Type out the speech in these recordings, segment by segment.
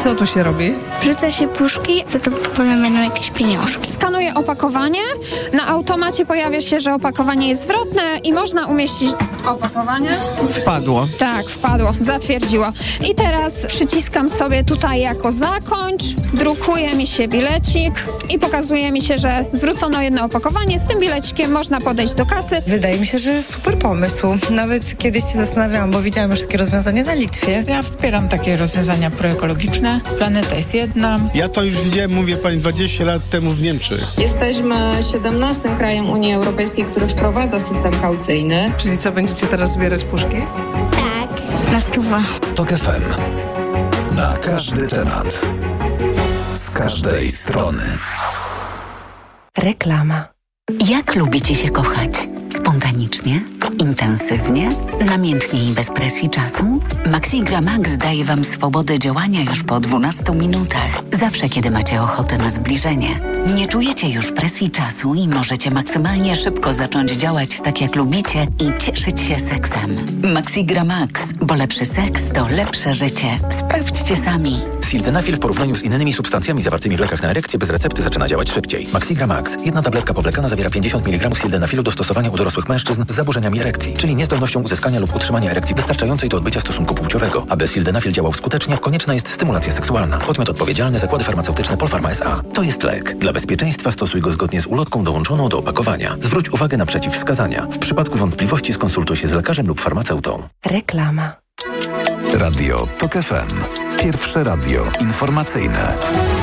Co tu się robi? Wrzuca się puszki, za to potem będą jakieś pieniążki. Skanuję opakowanie. Na automacie pojawia się, że opakowanie jest zwrotne i można umieścić opakowanie. Wpadło. Tak, wpadło, zatwierdziło. I teraz przyciskam sobie tutaj jako zakończ, drukuje mi się bilecik i pokazuje mi się, że zwrócono jedno opakowanie. Z tym bilecikiem można podejść do kasy. Wydaje mi się, że super pomysł. Nawet kiedyś się zastanawiałam, bo widziałam już takie rozwiązanie na Litwie. Ja wspieram takie rozwiązania proekologiczne. Planeta jest jedna. Ja to już widziałem, mówię pani, 20 lat temu w Niemczech. Jesteśmy 17 krajem Unii Europejskiej, który wprowadza system kaucyjny. Czyli co, będziecie teraz zbierać puszki? Tak, na 100. TOK FM. Na każdy temat. Z każdej strony. Reklama. Jak lubicie się kochać? Spontanicznie? Intensywnie? Namiętnie i bez presji czasu? Maxigra Max daje Wam swobodę działania już po 12 minutach. Zawsze, kiedy macie ochotę na zbliżenie. Nie czujecie już presji czasu i możecie maksymalnie szybko zacząć działać tak, jak lubicie i cieszyć się seksem. Maxigra Max, bo lepszy seks to lepsze życie. Sprawdźcie sami. Sildenafil w porównaniu z innymi substancjami zawartymi w lekach na erekcję bez recepty zaczyna działać szybciej. Maxigra Max. Jedna tabletka powlekana zawiera 50 mg sildenafilu do stosowania u dorosłych mężczyzn z zaburzeniami erekcji, czyli niezdolnością uzyskania lub utrzymania erekcji wystarczającej do odbycia stosunku płciowego. Aby sildenafil działał skutecznie, konieczna jest stymulacja seksualna. Podmiot odpowiedzialny: Zakłady Farmaceutyczne Polpharma S.A. To jest lek. Dla bezpieczeństwa stosuj go zgodnie z ulotką dołączoną do opakowania. Zwróć uwagę na przeciwwskazania. W przypadku wątpliwości skonsultuj się z lekarzem lub farmaceutą. Reklama. Radio TOK FM. Pierwsze radio informacyjne.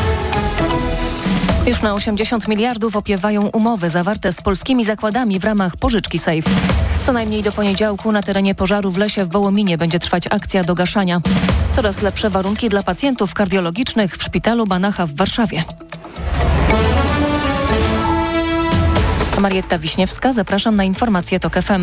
Już na 80 miliardów opiewają umowy zawarte z polskimi zakładami w ramach pożyczki Safe. Co najmniej do poniedziałku na terenie pożaru w lesie w Wołominie będzie trwać akcja do gaszania. Coraz lepsze warunki dla pacjentów kardiologicznych w szpitalu Banacha w Warszawie. Marietta Wiśniewska, zapraszam na informacje TOK FM.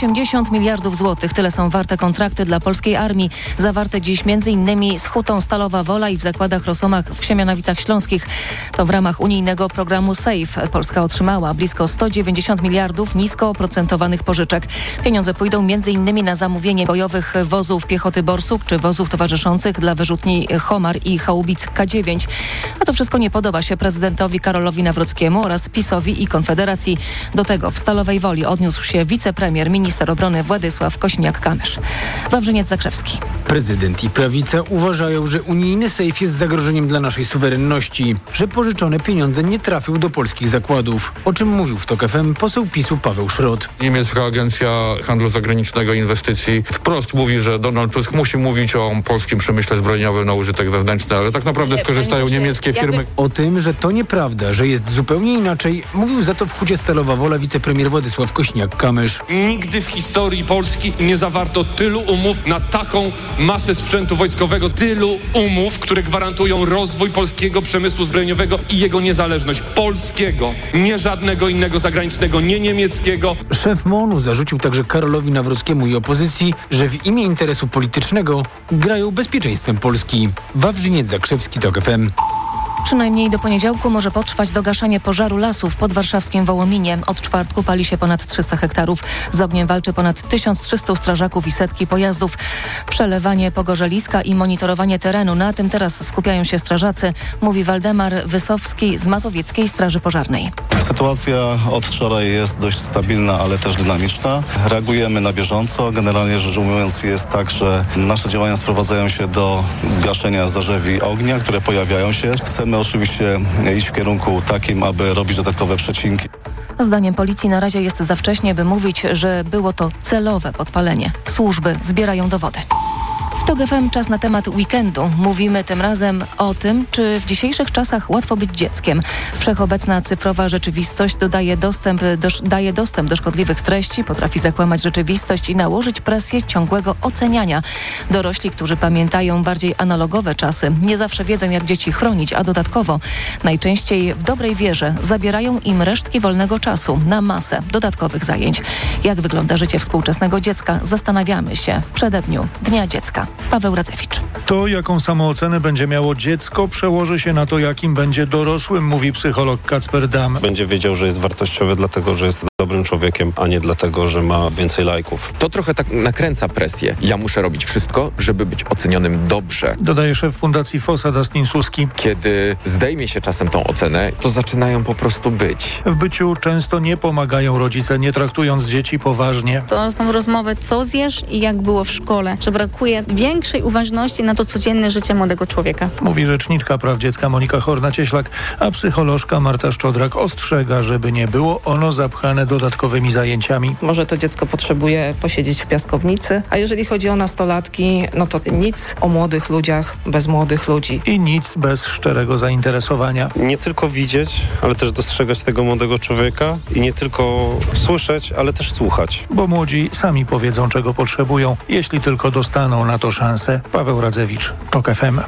80 miliardów złotych, tyle są warte kontrakty dla polskiej armii. Zawarte dziś m.in. z Hutą Stalowa Wola i w zakładach Rosomach w Siemianowicach Śląskich. To w ramach unijnego programu SAFE. Polska otrzymała blisko 190 miliardów nisko oprocentowanych pożyczek. Pieniądze pójdą m.in. na zamówienie bojowych wozów piechoty Borsuk czy wozów towarzyszących dla wyrzutni Homar i haubic K9. A to wszystko nie podoba się prezydentowi Karolowi Nawrockiemu oraz PiS-owi i Konfederacji. Do tego w Stalowej Woli odniósł się wicepremier, minister obrony Władysław Kosiniak-Kamysz. Wawrzyniec Zakrzewski. Prezydent i prawica uważają, że unijny sejf jest zagrożeniem dla naszej suwerenności, że pożyczone pieniądze nie trafią do polskich zakładów. O czym mówił w TOK FM poseł PiS-u Paweł Szrot. Niemiecka Agencja Handlu Zagranicznego i Inwestycji wprost mówi, że Donald Tusk musi mówić o polskim przemyśle zbrojeniowym na użytek wewnętrzny, ale tak naprawdę skorzystają niemieckie firmy. O tym, że to nieprawda, że jest zupełnie inaczej, mówił za to w Hucie Stalowa Wola wicepremier Władysław Kosiniak-Kamysz. Nigdy w historii Polski nie zawarto tylu umów na taką masę sprzętu wojskowego, tylu umów, które gwarantują rozwój polskiego przemysłu zbrojeniowego i jego niezależność. Polskiego, nie żadnego innego zagranicznego, nie niemieckiego. Szef MON-u zarzucił także Karolowi Nawrockiemu i opozycji, że w imię interesu politycznego grają bezpieczeństwem Polski. Wawrzyniec Zakrzewski, TOK FM. Przynajmniej do poniedziałku może potrwać dogaszanie pożaru lasów pod warszawskim Wołominie. Od czwartku pali się ponad 300 hektarów. Z ogniem walczy ponad 1300 strażaków i setki pojazdów. Przelewanie pogorzeliska i monitorowanie terenu. Na tym teraz skupiają się strażacy, mówi Waldemar Wysowski z Mazowieckiej Straży Pożarnej. Sytuacja od wczoraj jest dość stabilna, ale też dynamiczna. Reagujemy na bieżąco. Generalnie rzecz ujmując jest tak, że nasze działania sprowadzają się do gaszenia zarzewi ognia, które pojawiają się. Chcemy oczywiście iść w kierunku takim, aby robić dodatkowe przecinki. Zdaniem policji na razie jest za wcześnie, by mówić, że było to celowe podpalenie. Służby zbierają dowody. W TOK FM czas na temat weekendu. Mówimy tym razem o tym, czy w dzisiejszych czasach łatwo być dzieckiem. Wszechobecna cyfrowa rzeczywistość daje dostęp do szkodliwych treści, potrafi zakłamać rzeczywistość i nałożyć presję ciągłego oceniania. Dorośli, którzy pamiętają bardziej analogowe czasy, nie zawsze wiedzą, jak dzieci chronić, a dodatkowo najczęściej w dobrej wierze zabierają im resztki wolnego czasu na masę dodatkowych zajęć. Jak wygląda życie współczesnego dziecka? Zastanawiamy się w przededniu Dnia Dziecka. Paweł Radzewicz. To, jaką samoocenę będzie miało dziecko, przełoży się na to, jakim będzie dorosłym, mówi psycholog Kacper Dam. Będzie wiedział, że jest wartościowy dlatego, że jest dobrym człowiekiem, a nie dlatego, że ma więcej lajków. To trochę tak nakręca presję. Ja muszę robić wszystko, żeby być ocenionym dobrze. Dodaje szef Fundacji FOSA Dustin Suski. Kiedy zdejmie się czasem tą ocenę, to zaczynają po prostu być. W byciu często nie pomagają rodzice, nie traktując dzieci poważnie. To są rozmowy, co zjesz i jak było w szkole, że brakuje większej uważności na to codzienne życie młodego człowieka. Mówi rzeczniczka praw dziecka Monika Horna-Cieślak, a psycholożka Marta Szczodrak ostrzega, żeby nie było ono zapchane dodatkowymi zajęciami. Może to dziecko potrzebuje posiedzieć w piaskownicy, a jeżeli chodzi o nastolatki, no to nic o młodych ludziach bez młodych ludzi. I nic bez szczerego zainteresowania. Nie tylko widzieć, ale też dostrzegać tego młodego człowieka i nie tylko słyszeć, ale też słuchać. Bo młodzi sami powiedzą, czego potrzebują, jeśli tylko dostaną na to szansę. Paweł Radzewicz, TOK FM.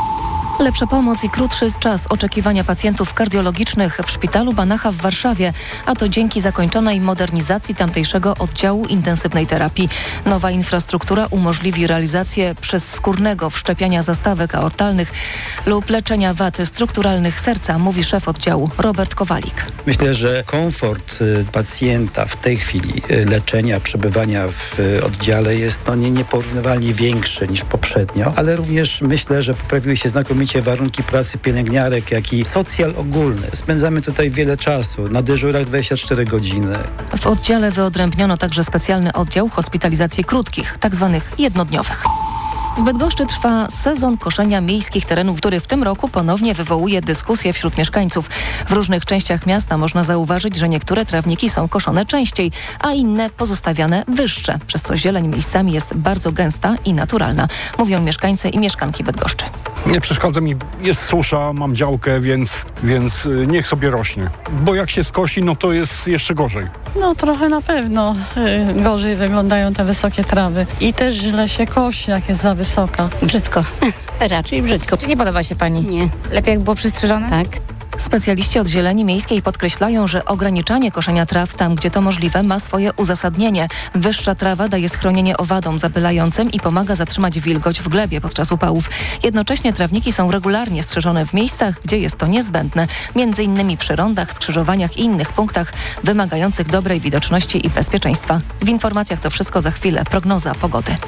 Lepsza pomoc i krótszy czas oczekiwania pacjentów kardiologicznych w szpitalu Banacha w Warszawie, a to dzięki zakończonej modernizacji tamtejszego oddziału intensywnej terapii. Nowa infrastruktura umożliwi realizację przezskórnego wszczepiania zastawek aortalnych lub leczenia wad strukturalnych serca, mówi szef oddziału Robert Kowalik. Myślę, że komfort pacjenta w tej chwili leczenia, przebywania w oddziale jest nieporównywalnie większy niż poprzednio, ale również myślę, że poprawiły się znakomicie warunki pracy pielęgniarek, jak i socjal ogólny. Spędzamy tutaj wiele czasu, na dyżurach 24 godziny. W oddziale wyodrębniono także specjalny oddział hospitalizacji krótkich, tak zwanych jednodniowych. W Bydgoszczy trwa sezon koszenia miejskich terenów, który w tym roku ponownie wywołuje dyskusje wśród mieszkańców. W różnych częściach miasta można zauważyć, że niektóre trawniki są koszone częściej, a inne pozostawiane wyższe, przez co zieleń miejscami jest bardzo gęsta i naturalna, mówią mieszkańcy i mieszkanki Bydgoszczy. Nie przeszkadza mi, jest susza, mam działkę, więc niech sobie rośnie. Bo jak się skosi, no to jest jeszcze gorzej. No trochę na pewno gorzej wyglądają te wysokie trawy. I też źle się kosi, jak jest za wysoka. Brzydko. Raczej brzydko. Czy nie podoba się pani? Nie. Lepiej jak było przystrzyżone? Tak. Specjaliści od zieleni miejskiej podkreślają, że ograniczanie koszenia traw tam, gdzie to możliwe, ma swoje uzasadnienie. Wyższa trawa daje schronienie owadom zapylającym i pomaga zatrzymać wilgoć w glebie podczas upałów. Jednocześnie trawniki są regularnie strzeżone w miejscach, gdzie jest to niezbędne, m.in. przy rondach, skrzyżowaniach i innych punktach wymagających dobrej widoczności i bezpieczeństwa. W informacjach to wszystko za chwilę. Prognoza pogody.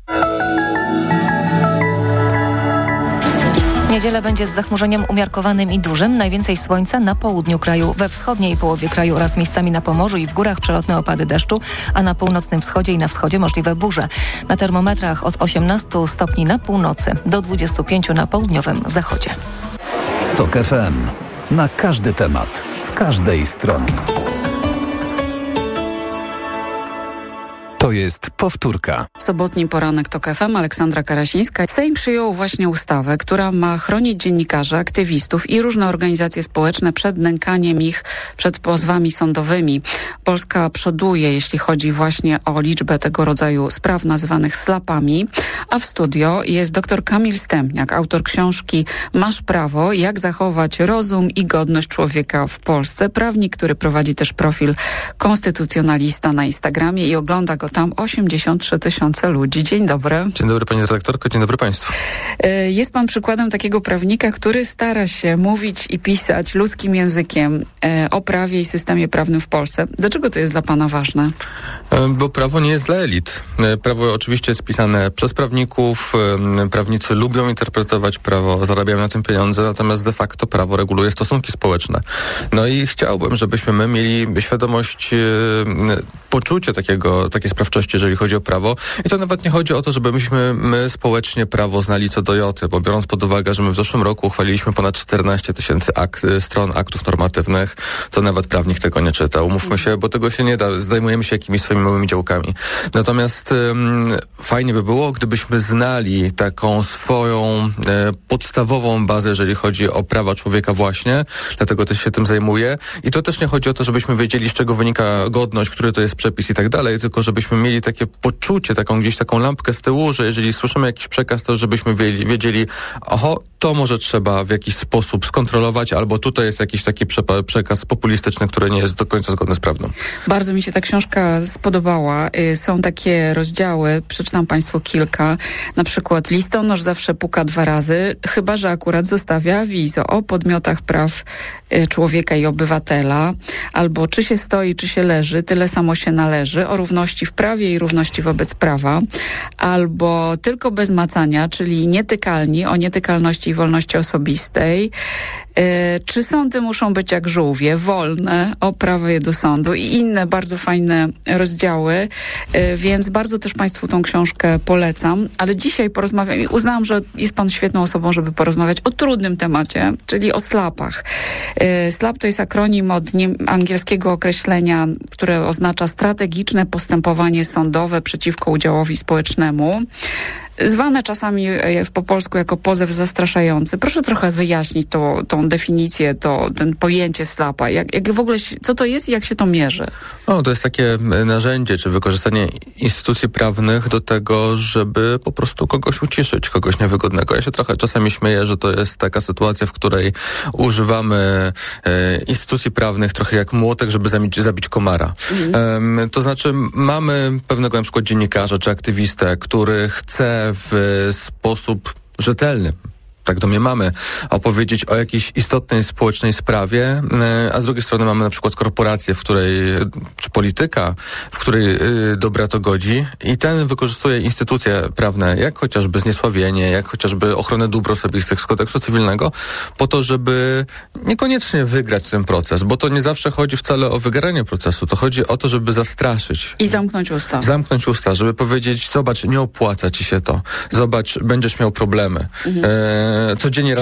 Niedziela będzie z zachmurzeniem umiarkowanym i dużym. Najwięcej słońca na południu kraju, we wschodniej połowie kraju oraz miejscami na Pomorzu i w górach przelotne opady deszczu, a na północnym wschodzie i na wschodzie możliwe burze. Na termometrach od 18 stopni na północy do 25 na południowym zachodzie. TOK FM. Na każdy temat, z każdej strony. To jest powtórka. Sobotni poranek TOK FM, Aleksandra Karasińska. Sejm przyjął właśnie ustawę, która ma chronić dziennikarzy, aktywistów i różne organizacje społeczne przed nękaniem ich, przed pozwami sądowymi. Polska przoduje, jeśli chodzi właśnie o liczbę tego rodzaju spraw nazywanych slapami. A w studio jest dr Kamil Stępniak, autor książki Masz prawo, jak zachować rozum i godność człowieka w Polsce. Prawnik, który prowadzi też profil konstytucjonalista na Instagramie i ogląda go tam 83 000 ludzi. Dzień dobry. Dzień dobry pani redaktorko, dzień dobry państwu. Jest pan przykładem takiego prawnika, który stara się mówić i pisać ludzkim językiem o prawie i systemie prawnym w Polsce. Dlaczego to jest dla pana ważne? Bo prawo nie jest dla elit. Prawo oczywiście jest pisane przez prawników. Prawnicy lubią interpretować prawo, zarabiają na tym pieniądze, natomiast de facto prawo reguluje stosunki społeczne. No i chciałbym, żebyśmy my mieli świadomość, poczucie takiej sprawczości, jeżeli chodzi o prawo. I to nawet nie chodzi o to, żebyśmy my społecznie prawo znali co do joty, bo biorąc pod uwagę, że my w zeszłym roku uchwaliliśmy ponad 14 000 stron aktów normatywnych, to nawet prawnik tego nie czyta. Umówmy się, bo tego się nie da. Zdejmujemy się jakimiś swoimi małymi działkami. Natomiast fajnie by było, gdybyśmy znali taką swoją podstawową bazę, jeżeli chodzi o prawa człowieka właśnie. Dlatego też się tym zajmuję. I to też nie chodzi o to, żebyśmy wiedzieli, z czego wynika godność, który to jest przepis i tak dalej, tylko żebyśmy żebyśmy mieli takie poczucie, taką lampkę z tyłu, że jeżeli słyszymy jakiś przekaz, to żebyśmy wiedzieli, to może trzeba w jakiś sposób skontrolować, albo tutaj jest jakiś taki przekaz populistyczny, który nie jest do końca zgodny z prawdą. Bardzo mi się ta książka spodobała. Są takie rozdziały, przeczytam Państwu kilka. Na przykład listonosz zawsze puka 2 razy, chyba że akurat zostawia awizo o podmiotach praw człowieka i obywatela, albo czy się stoi, czy się leży, tyle samo się należy, o równości w prawie i równości wobec prawa, albo tylko bez macania, czyli nietykalni, o nietykalności i wolności osobistej, czy sądy muszą być jak żółwie, wolne, o prawie do sądu i inne bardzo fajne rozdziały, więc bardzo też Państwu tą książkę polecam, ale dzisiaj porozmawiam i uznałam, że jest Pan świetną osobą, żeby porozmawiać o trudnym temacie, czyli o SLAP-ach. SLAP to jest akronim od angielskiego określenia, które oznacza strategiczne postępowanie sądowe przeciwko udziałowi społecznemu. Zwane czasami po polsku jako pozew zastraszający. Proszę trochę wyjaśnić tą definicję, ten pojęcie SLAP-a. Jak w ogóle, co to jest i jak się to mierzy? To jest takie narzędzie, czy wykorzystanie instytucji prawnych do tego, żeby po prostu kogoś uciszyć, kogoś niewygodnego. Ja się trochę czasami śmieję, że to jest taka sytuacja, w której używamy instytucji prawnych trochę jak młotek, żeby zabić komara. To znaczy mamy pewnego na przykład dziennikarza czy aktywistę, który chce w sposób rzetelny, tak do mnie mamy, opowiedzieć o jakiejś istotnej społecznej sprawie, a z drugiej strony mamy na przykład korporację, czy polityka, w której dobra to godzi i ten wykorzystuje instytucje prawne, jak chociażby zniesławienie, jak chociażby ochronę dóbr osobistych z kodeksu cywilnego, po to, żeby niekoniecznie wygrać ten proces, bo to nie zawsze chodzi wcale o wygranie procesu, to chodzi o to, żeby zastraszyć. I zamknąć usta. Zamknąć usta, żeby powiedzieć, zobacz, nie opłaca ci się to, zobacz, będziesz miał problemy. Codziennie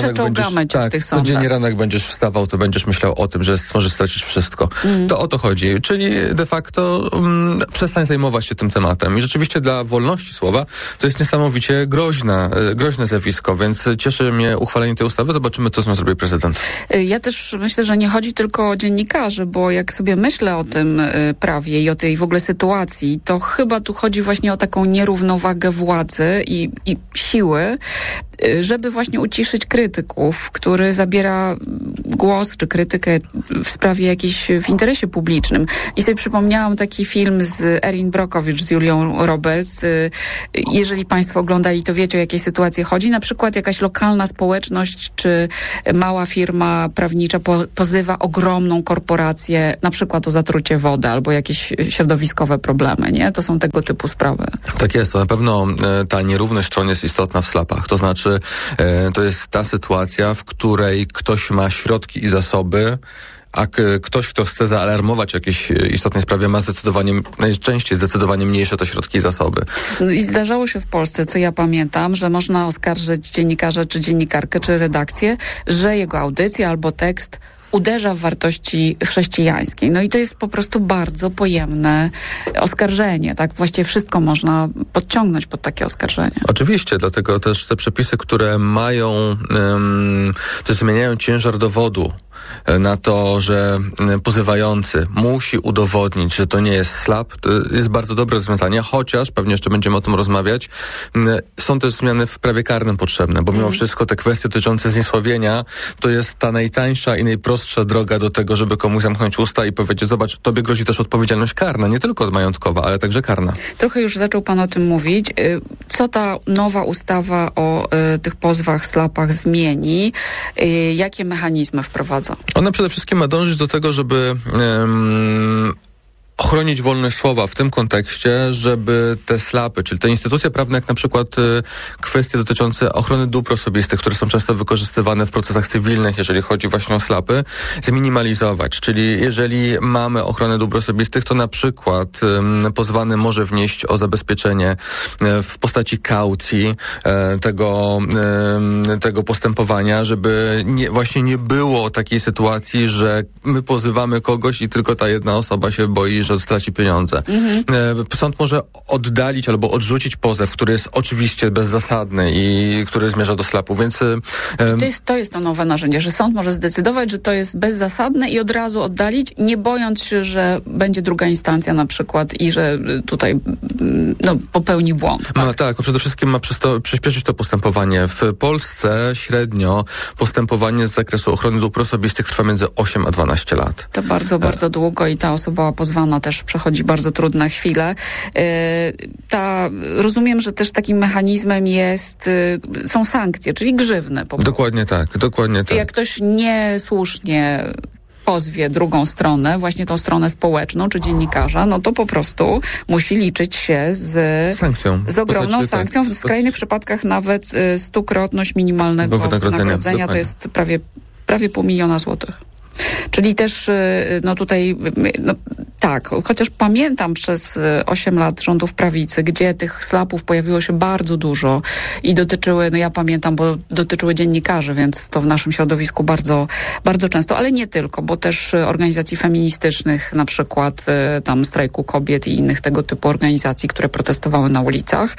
ranek będziesz wstawał, to będziesz myślał o tym, że możesz stracić wszystko. To o to chodzi. Czyli de facto przestań zajmować się tym tematem. I rzeczywiście dla wolności słowa to jest niesamowicie groźne zjawisko, więc cieszy mnie uchwalenie tej ustawy. Zobaczymy, co z nią zrobi prezydent. Ja też myślę, że nie chodzi tylko o dziennikarzy, bo jak sobie myślę o tym prawie i o tej w ogóle sytuacji, to chyba tu chodzi właśnie o taką nierównowagę władzy i siły, żeby właśnie uciszyć krytyków, który zabiera głos czy krytykę w sprawie jakiejś w interesie publicznym. I sobie przypomniałam taki film z Erin Brockovich, z Julią Roberts. Jeżeli Państwo oglądali, to wiecie, o jakiej sytuacji chodzi. Na przykład jakaś lokalna społeczność czy mała firma prawnicza pozywa ogromną korporację, na przykład o zatrucie wody albo jakieś środowiskowe problemy, nie? To są tego typu sprawy. Tak jest, to na pewno ta nierówność stron jest istotna w SLAP-ach. To znaczy to jest ta sytuacja, w której ktoś ma środki i zasoby, a ktoś, kto chce zaalarmować o jakiejś istotnej sprawie, ma najczęściej zdecydowanie mniejsze te środki i zasoby. I zdarzało się w Polsce, co ja pamiętam, że można oskarżyć dziennikarza, czy dziennikarkę, czy redakcję, że jego audycja albo tekst uderza w wartości chrześcijańskie. No i to jest po prostu bardzo pojemne oskarżenie, tak? Właściwie wszystko można podciągnąć pod takie oskarżenie. Oczywiście, dlatego też te przepisy, które mają, też zmieniają ciężar dowodu na to, że pozywający musi udowodnić, że to nie jest SLAP, to jest bardzo dobre rozwiązanie, chociaż pewnie jeszcze będziemy o tym rozmawiać. Są też zmiany w prawie karnym potrzebne, bo mimo wszystko te kwestie dotyczące zniesławienia to jest ta najtańsza i najprostsza droga do tego, żeby komuś zamknąć usta i powiedzieć, zobacz, tobie grozi też odpowiedzialność karna, nie tylko majątkowa, ale także karna. Trochę już zaczął Pan o tym mówić. Co ta nowa ustawa o tych pozwach, SLAP-ach zmieni? Jakie mechanizmy wprowadza? Ona przede wszystkim ma dążyć do tego, żeby ochronić wolność słowa w tym kontekście, żeby te SLAP-y, czyli te instytucje prawne, jak na przykład kwestie dotyczące ochrony dóbr osobistych, które są często wykorzystywane w procesach cywilnych, jeżeli chodzi właśnie o SLAP-y, zminimalizować. Czyli jeżeli mamy ochronę dóbr osobistych, to na przykład pozwany może wnieść o zabezpieczenie w postaci kaucji tego postępowania, żeby właśnie nie było takiej sytuacji, że my pozywamy kogoś i tylko ta jedna osoba się boi, że że straci pieniądze. Sąd może oddalić albo odrzucić pozew, który jest oczywiście bezzasadny i który zmierza do SLAP-u, więc... To jest to nowe narzędzie, że sąd może zdecydować, że to jest bezzasadne i od razu oddalić, nie bojąc się, że będzie druga instancja na przykład i że tutaj popełni błąd. Tak? No tak, przede wszystkim ma przyspieszyć to postępowanie. W Polsce średnio postępowanie z zakresu ochrony dóbr osobistych trwa między 8 a 12 lat. To bardzo, bardzo długo i ta osoba pozwana też przechodzi bardzo trudne chwile. Rozumiem, że też takim mechanizmem są sankcje, czyli grzywny. Dokładnie tak. Jak ktoś niesłusznie pozwie drugą stronę, właśnie tą stronę społeczną, czy dziennikarza, no to po prostu musi liczyć się z sankcją. Z ogromną sankcją. W skrajnych przypadkach nawet 100-krotność minimalnego wynagrodzenia. To jest prawie $500 000 złotych. Czyli też tutaj tak, chociaż pamiętam przez 8 lat rządów prawicy, gdzie tych SLAP-ów pojawiło się bardzo dużo i dotyczyły, ja pamiętam, bo dotyczyły dziennikarzy, więc to w naszym środowisku bardzo, bardzo często, ale nie tylko, bo też organizacji feministycznych, na przykład tam Strajku Kobiet i innych tego typu organizacji, które protestowały na ulicach,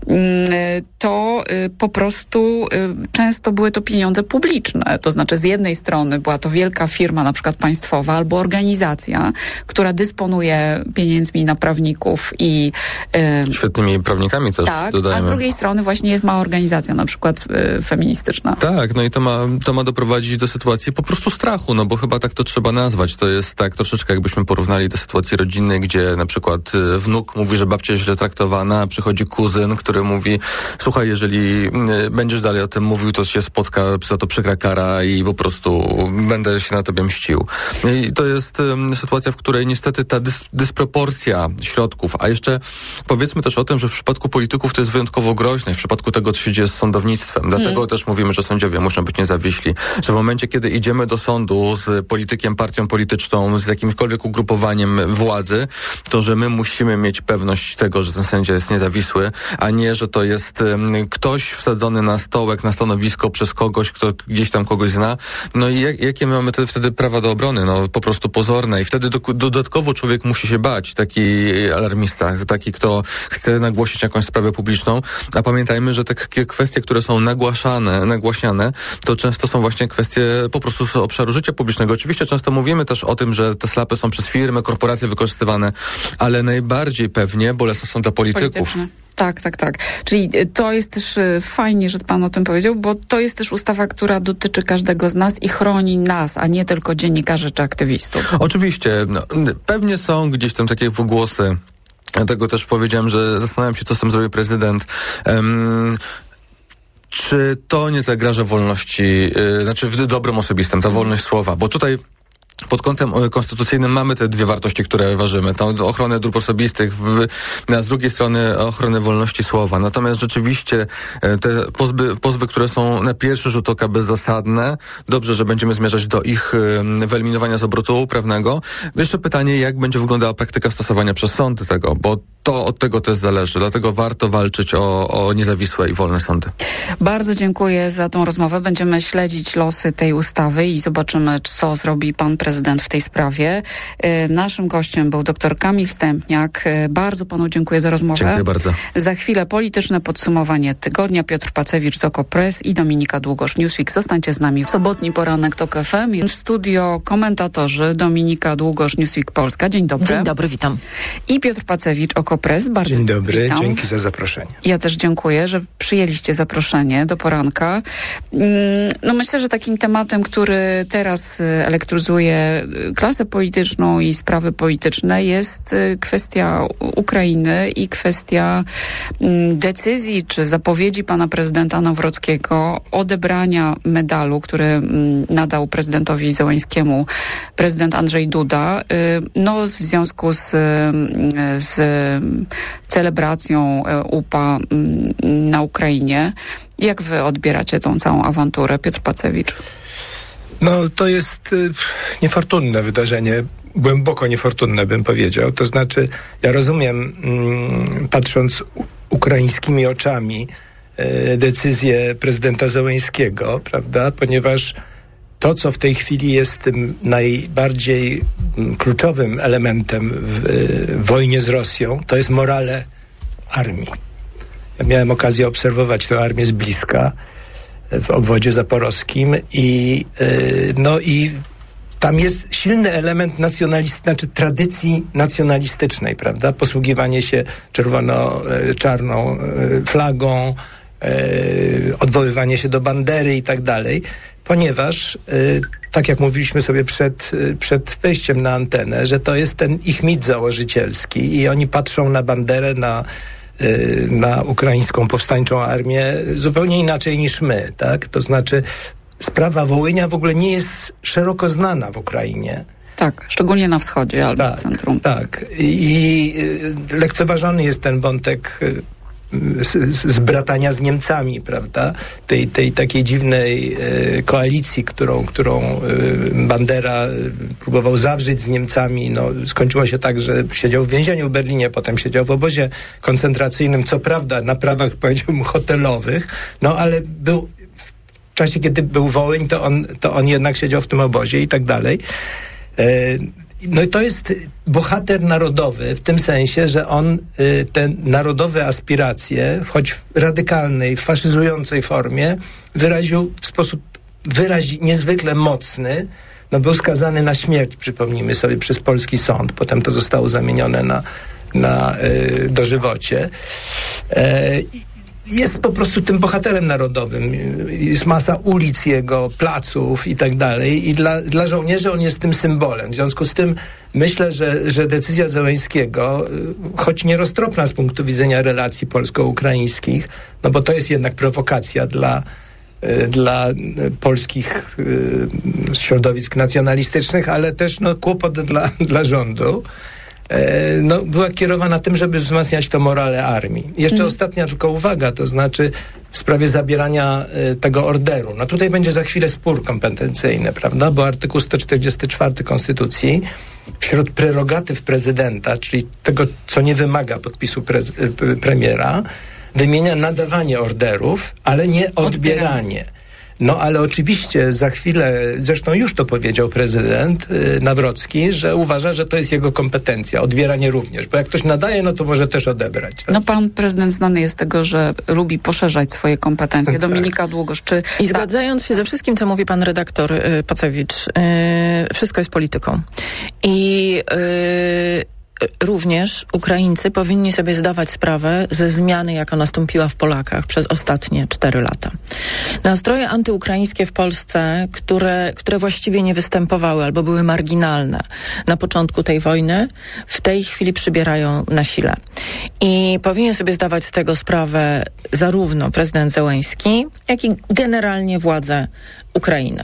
to po prostu często były to pieniądze publiczne. To znaczy z jednej strony była to wielka firma, na przykład państwowa, albo organizacja, która dysponuje pieniędzmi na prawników i... Świetnymi prawnikami też, tak, dodajmy. A z drugiej strony właśnie jest mała organizacja, na przykład feministyczna. Tak, no i to ma doprowadzić do sytuacji po prostu strachu, no bo chyba tak to trzeba nazwać. To jest tak troszeczkę jakbyśmy porównali do sytuacji rodzinnej, gdzie na przykład wnuk mówi, że babcia jest źle traktowana, a przychodzi kuzyn, który mówi, słuchaj, jeżeli będziesz dalej o tym mówił, to się spotka za to przykra kara i po prostu będę się na tobie mścił. I to jest sytuacja, w której niestety ta dysproporcja środków, a jeszcze powiedzmy też o tym, że w przypadku polityków to jest wyjątkowo groźne, w przypadku tego, co się dzieje z sądownictwem. Dlatego też mówimy, że sędziowie muszą być niezawiśli, że w momencie, kiedy idziemy do sądu z politykiem, partią polityczną, z jakimkolwiek ugrupowaniem władzy, to że my musimy mieć pewność tego, że ten sędzia jest niezawisły, a nie, że to jest ktoś wsadzony na stołek, na stanowisko przez kogoś, kto gdzieś tam kogoś zna. No i jakie my mamy wtedy prawa do obrony? No po prostu pozorne. I wtedy dodatkowo człowiek musi się bać, taki alarmista, taki, kto chce nagłosić jakąś sprawę publiczną, a pamiętajmy, że te kwestie, które są nagłaśniane, to często są właśnie kwestie po prostu z obszaru życia publicznego. Oczywiście często mówimy też o tym, że te SLAP-y są przez firmy, korporacje wykorzystywane, ale najbardziej pewnie bolesne są dla polityków. Tak. Czyli to jest też fajnie, że pan o tym powiedział, bo to jest też ustawa, która dotyczy każdego z nas i chroni nas, a nie tylko dziennikarzy czy aktywistów. Oczywiście. Pewnie są gdzieś tam takie głosy. Dlatego też powiedziałem, że zastanawiam się, co z tym zrobi prezydent. Czy to nie zagraża wolności, w dobrem osobistym, ta wolność słowa? Bo tutaj pod kątem konstytucyjnym mamy te dwie wartości, które ważymy. Tą ochronę dóbr osobistych, a z drugiej strony ochronę wolności słowa. Natomiast rzeczywiście te pozwy, które są na pierwszy rzut oka bezzasadne, dobrze, że będziemy zmierzać do ich wyeliminowania z obrotu prawnego. Jeszcze pytanie, jak będzie wyglądała praktyka stosowania przez sądy tego, bo to od tego też zależy. Dlatego warto walczyć o niezawisłe i wolne sądy. Bardzo dziękuję za tą rozmowę. Będziemy śledzić losy tej ustawy i zobaczymy, co zrobi pan prezydent w tej sprawie. Naszym gościem był dr Kamil Stępniak. Bardzo panu dziękuję za rozmowę. Dziękuję bardzo. Za chwilę polityczne podsumowanie tygodnia. Piotr Pacewicz z OKO.press i Dominika Długosz, Newsweek. Zostańcie z nami w sobotni poranek TOK FM. W studio komentatorzy Dominika Długosz, Newsweek Polska. Dzień dobry. Dzień dobry, witam. I Piotr Pacewicz, OKO.press. Bardzo Dzień dobry, witam. dzięki za zaproszenie. Ja też dziękuję, że przyjęliście zaproszenie do poranka. Myślę, że takim tematem, który teraz elektryzuje klasę polityczną i sprawy polityczne, jest kwestia Ukrainy i kwestia decyzji czy zapowiedzi pana prezydenta Nawrockiego odebrania medalu, który nadał prezydentowi Zełenskiemu prezydent Andrzej Duda, w związku z celebracją UPA na Ukrainie. Jak wy odbieracie tą całą awanturę, Piotr Pacewicz? To jest niefortunne wydarzenie, głęboko niefortunne, bym powiedział. To znaczy, ja rozumiem, patrząc ukraińskimi oczami, decyzję prezydenta Zełenskiego, prawda, ponieważ to, co w tej chwili jest tym najbardziej kluczowym elementem w wojnie z Rosją, to jest morale armii. Ja miałem okazję obserwować tę armię z bliska w obwodzie zaporowskim i tam jest silny element tradycji nacjonalistycznej, prawda? Posługiwanie się czarną flagą, odwoływanie się do bandery i tak dalej, ponieważ tak jak mówiliśmy sobie przed wejściem na antenę, że to jest ten ich mit założycielski i oni patrzą na banderę, na ukraińską powstańczą armię zupełnie inaczej niż my, tak? To znaczy sprawa Wołynia w ogóle nie jest szeroko znana w Ukrainie. Tak, szczególnie na wschodzie albo w centrum. Tak. I lekceważony jest ten wątek z bratania z Niemcami, prawda? Tej takiej dziwnej koalicji, którą Bandera próbował zawrzeć z Niemcami. No, skończyło się tak, że siedział w więzieniu w Berlinie, potem siedział w obozie koncentracyjnym, co prawda na prawach, powiedziałbym, hotelowych, no ale był w czasie, kiedy był Wołyń, to on jednak siedział w tym obozie i tak dalej. No i to jest bohater narodowy w tym sensie, że on te narodowe aspiracje, choć w radykalnej, faszyzującej formie, wyraził w sposób niezwykle mocny. No, był skazany na śmierć, przypomnijmy sobie, przez polski sąd. Potem to zostało zamienione na dożywocie. Jest po prostu tym bohaterem narodowym. Jest masa ulic jego, placów i tak dalej. I dla żołnierzy on jest tym symbolem. W związku z tym myślę, że decyzja Zełenskiego, choć nieroztropna z punktu widzenia relacji polsko-ukraińskich, no bo to jest jednak prowokacja dla polskich środowisk nacjonalistycznych, ale też kłopot dla rządu. Była kierowana tym, żeby wzmacniać to morale armii. Jeszcze ostatnia tylko uwaga, to znaczy w sprawie zabierania tego orderu. No tutaj będzie za chwilę spór kompetencyjny, prawda? Bo artykuł 144 Konstytucji wśród prerogatyw prezydenta, czyli tego, co nie wymaga podpisu premiera, wymienia nadawanie orderów, ale nie odbieranie. No ale oczywiście za chwilę, zresztą już to powiedział prezydent Nawrocki, że uważa, że to jest jego kompetencja, odbieranie również, bo jak ktoś nadaje, no to może też odebrać. Tak? No pan prezydent znany jest z tego, że lubi poszerzać swoje kompetencje. Dominika Długosz, czy... I zgadzając się ze wszystkim, co mówi pan redaktor Pacewicz, wszystko jest polityką. I również Ukraińcy powinni sobie zdawać sprawę ze zmiany, jaka nastąpiła w Polakach przez ostatnie 4 lata. Nastroje antyukraińskie w Polsce, które właściwie nie występowały albo były marginalne na początku tej wojny, w tej chwili przybierają na sile. I powinien sobie zdawać z tego sprawę zarówno prezydent Zełenski, jak i generalnie władze Ukrainy.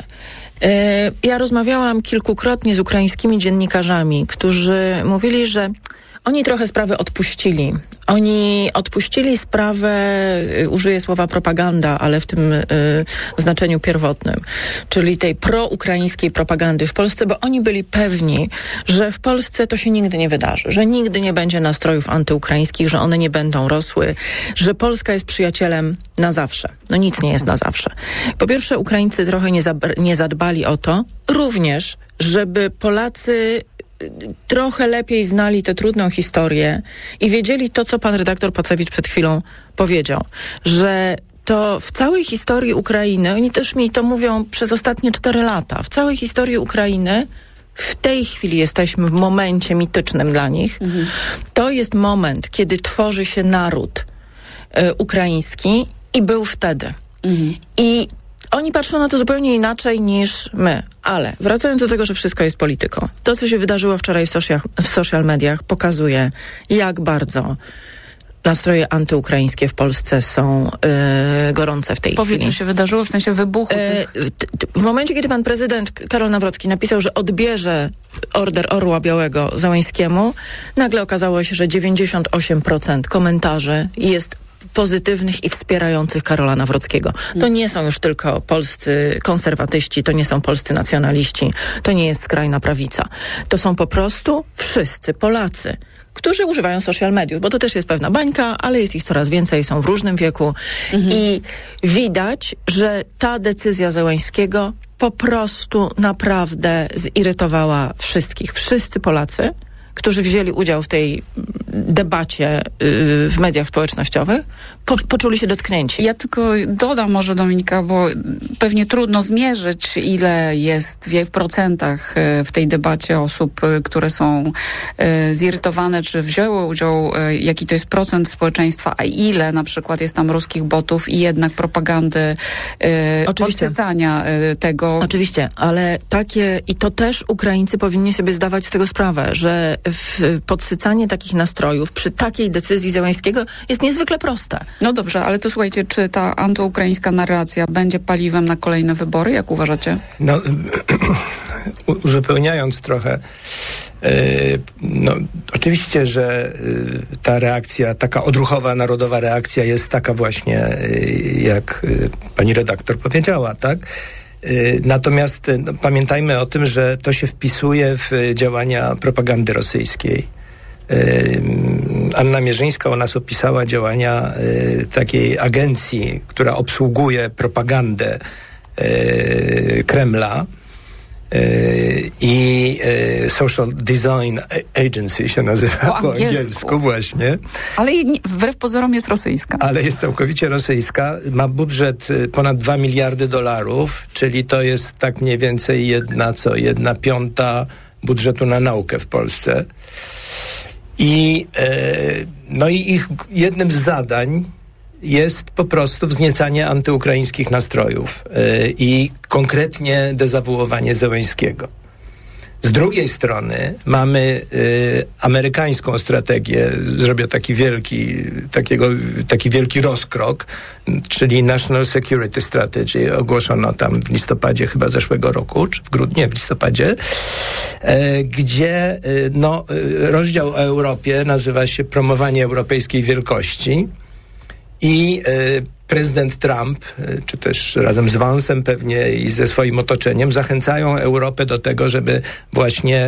Ja rozmawiałam kilkukrotnie z ukraińskimi dziennikarzami, którzy mówili, że oni trochę sprawę odpuścili. Oni odpuścili sprawę, użyję słowa propaganda, ale w tym znaczeniu pierwotnym, czyli tej proukraińskiej propagandy w Polsce, bo oni byli pewni, że w Polsce to się nigdy nie wydarzy, że nigdy nie będzie nastrojów antyukraińskich, że one nie będą rosły, że Polska jest przyjacielem na zawsze. No nic nie jest na zawsze. Po pierwsze, Ukraińcy trochę nie zadbali o to, również, żeby Polacy trochę lepiej znali tę trudną historię i wiedzieli to, co pan redaktor Pacewicz przed chwilą powiedział, że to w całej historii Ukrainy, oni też mi to mówią przez ostatnie 4 lata, w całej historii Ukrainy w tej chwili jesteśmy w momencie mitycznym dla nich. To jest moment, kiedy tworzy się naród ukraiński i był wtedy. I oni patrzą na to zupełnie inaczej niż my. Ale wracając do tego, że wszystko jest polityką. To, co się wydarzyło wczoraj w social mediach, pokazuje, jak bardzo nastroje antyukraińskie w Polsce są gorące w tej chwili. Powiedz, co się wydarzyło w sensie wybuchu w momencie, kiedy pan prezydent Karol Nawrocki napisał, że odbierze order Orła Białego Zełenskiemu, nagle okazało się, że 98% komentarzy jest pozytywnych i wspierających Karola Nawrockiego. To nie są już tylko polscy konserwatyści, to nie są polscy nacjonaliści, to nie jest skrajna prawica. To są po prostu wszyscy Polacy, którzy używają social mediów, bo to też jest pewna bańka, ale jest ich coraz więcej, są w różnym wieku i widać, że ta decyzja Zełenskiego po prostu naprawdę zirytowała wszystkich. Wszyscy Polacy, którzy wzięli udział w tej debacie w mediach społecznościowych, poczuli się dotknięci. Ja tylko dodam może, Dominika, bo pewnie trudno zmierzyć, ile jest w procentach w tej debacie osób, które są zirytowane, czy wzięły udział, jaki to jest procent społeczeństwa, a ile na przykład jest tam ruskich botów i jednak propagandy, podsycania tego. Oczywiście, ale i to też Ukraińcy powinni sobie zdawać z tego sprawę, że podsycanie takich nastrojów przy takiej decyzji Zełenskiego jest niezwykle proste. No dobrze, ale to słuchajcie, czy ta antyukraińska narracja będzie paliwem na kolejne wybory? Jak uważacie? No, uzupełniając trochę, oczywiście, że ta reakcja, taka odruchowa, narodowa reakcja jest taka właśnie, jak pani redaktor powiedziała, tak? Natomiast pamiętajmy o tym, że to się wpisuje w działania propagandy rosyjskiej. Anna Mierzyńska u nas opisała działania takiej agencji, która obsługuje propagandę Kremla i Social Design Agency się nazywa po angielsku właśnie. Ale wbrew pozorom jest rosyjska. Ale jest całkowicie rosyjska. Ma budżet ponad $2 miliardy, czyli to jest tak mniej więcej 1/5 budżetu na naukę w Polsce. I ich jednym z zadań jest po prostu wzniecanie antyukraińskich nastrojów i konkretnie dezawuowanie Zełenskiego. Z drugiej strony mamy amerykańską strategię, zrobię taki wielki rozkrok, czyli National Security Strategy, ogłoszono tam w listopadzie chyba zeszłego roku, czy w listopadzie, gdzie rozdział o Europie nazywa się Promowanie Europejskiej Wielkości i prezydent Trump, czy też razem z Vance'em pewnie i ze swoim otoczeniem zachęcają Europę do tego, żeby właśnie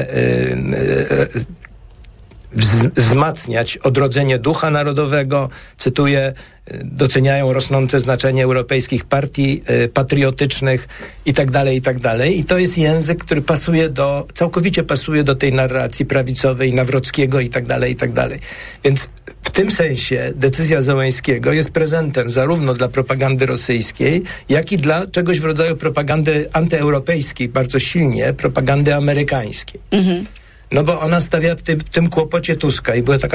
wzmacniać odrodzenie ducha narodowego, cytuję, doceniają rosnące znaczenie europejskich partii patriotycznych i tak dalej. I to jest język, który całkowicie pasuje do tej narracji prawicowej, Nawrockiego i tak dalej. Więc w tym sensie decyzja Zełenskiego jest prezentem zarówno dla propagandy rosyjskiej, jak i dla czegoś w rodzaju propagandy antyeuropejskiej, bardzo silnie propagandy amerykańskiej. Mhm. No bo ona stawia w tym kłopocie Tuska i była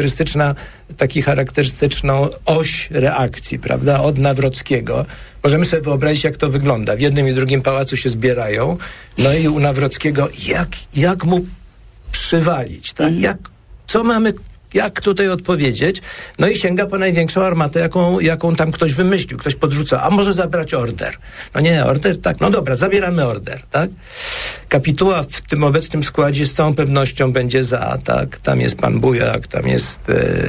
charakterystyczną oś reakcji, prawda, od Nawrockiego. Możemy sobie wyobrazić, jak to wygląda. W jednym i drugim pałacu się zbierają, no i u Nawrockiego jak mu przywalić, tak? Jak tutaj odpowiedzieć? No i sięga po największą armatę, jaką tam ktoś wymyślił. Ktoś podrzuca, a może zabrać order? No nie, order, tak, no dobra, zabieramy order, tak? Kapituła w tym obecnym składzie z całą pewnością będzie za, tak? Tam jest pan Bujak, tam jest,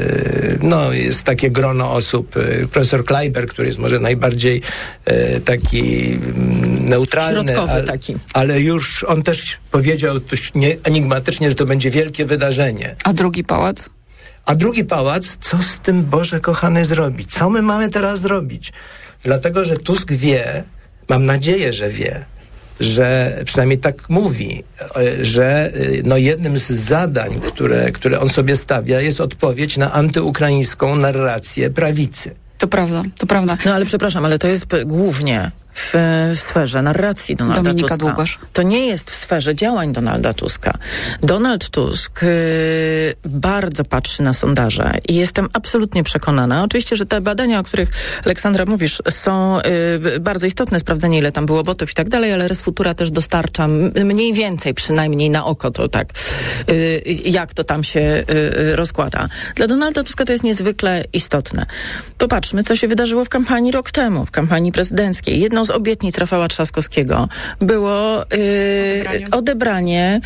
jest takie grono osób. Profesor Kleiber, który jest może najbardziej taki neutralny. Środkowy taki. Ale już on też powiedział dość enigmatycznie, że to będzie wielkie wydarzenie. A drugi pałac? A drugi pałac, co z tym, Boże kochany, zrobić? Co my mamy teraz zrobić? Dlatego, że Tusk wie, mam nadzieję, że wie, że przynajmniej tak mówi, że jednym z zadań, które on sobie stawia, jest odpowiedź na antyukraińską narrację prawicy. To prawda. No ale przepraszam, ale to jest głównie w sferze narracji Donalda Dominika Tuska. Długosz. To nie jest w sferze działań Donalda Tuska. Donald Tusk bardzo patrzy na sondaże i jestem absolutnie przekonana. Oczywiście, że te badania, o których, Aleksandra, mówisz, są bardzo istotne, sprawdzenie, ile tam było botów i tak dalej, ale Res Futura też dostarcza mniej więcej, przynajmniej na oko, to tak, jak to tam się rozkłada. Dla Donalda Tuska to jest niezwykle istotne. Popatrzmy, co się wydarzyło w kampanii rok temu, w kampanii prezydenckiej. Jedną z obietnic Rafała Trzaskowskiego było odebranie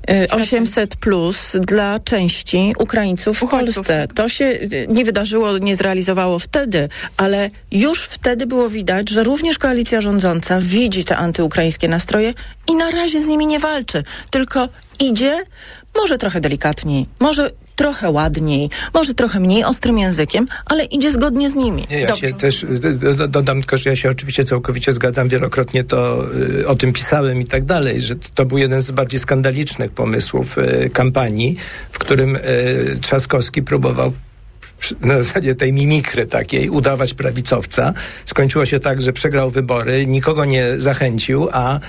800+ dla części Ukraińców w Polsce. To się nie wydarzyło, nie zrealizowało wtedy, ale już wtedy było widać, że również koalicja rządząca widzi te antyukraińskie nastroje i na razie z nimi nie walczy, tylko idzie może trochę delikatniej, może trochę ładniej, może trochę mniej ostrym językiem, ale idzie zgodnie z nimi. Ja się też dodam tylko, że ja się oczywiście całkowicie zgadzam, wielokrotnie to o tym pisałem i tak dalej, że to był jeden z bardziej skandalicznych pomysłów kampanii, w którym Trzaskowski próbował na zasadzie tej mimikry takiej udawać prawicowca. Skończyło się tak, że przegrał wybory, nikogo nie zachęcił,